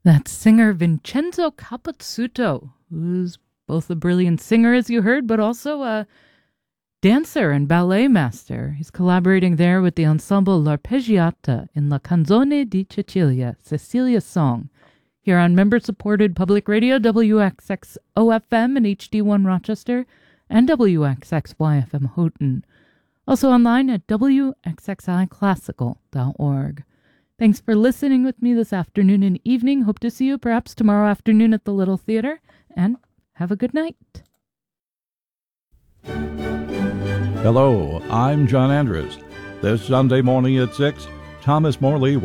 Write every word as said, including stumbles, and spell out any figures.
That's singer Vincenzo Capozzuto, who's both a brilliant singer, as you heard, but also a dancer and ballet master. He's collaborating there with the ensemble L'Arpeggiata in La Canzone di Cecilia, Cecilia's Song, here on member-supported public radio W X X O F M and H D one Rochester and W X X Y F M Houghton. Also online at W X X I classical dot org. Thanks for listening with me this afternoon and evening. Hope to see you perhaps tomorrow afternoon at the Little Theater, and have a good night. Hello, I'm John Andrews. This Sunday morning at six, Thomas Morley